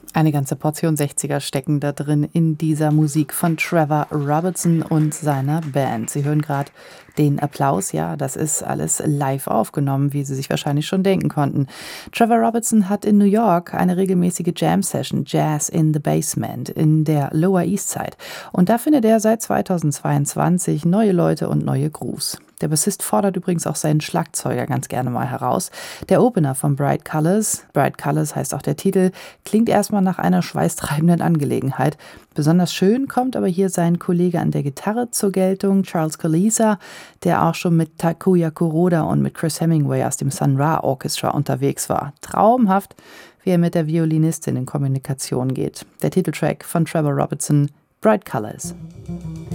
Eine ganze Portion 60er stecken da drin in dieser Musik von Trevor Robertson und seiner Band. Sie hören gerade den Applaus, ja, das ist alles live aufgenommen, wie Sie sich wahrscheinlich schon denken konnten. Trevor Robertson hat in New York eine regelmäßige Jam-Session, Jazz in the Basement, in der Lower East Side. Und da findet er seit 2022 neue Leute und neue Grooves. Der Bassist fordert übrigens auch seinen Schlagzeuger ganz gerne mal heraus. Der Opener von Bright Colors heißt auch der Titel, klingt erstmal nach einer schweißtreibenden Angelegenheit. Besonders schön kommt aber hier sein Kollege an der Gitarre zur Geltung, Charles Kalisa, der auch schon mit Takuya Kuroda und mit Chris Hemingway aus dem Sun Ra Orchestra unterwegs war. Traumhaft, wie er mit der Violinistin in Kommunikation geht. Der Titeltrack von Trevor Robertson, Bright Colors.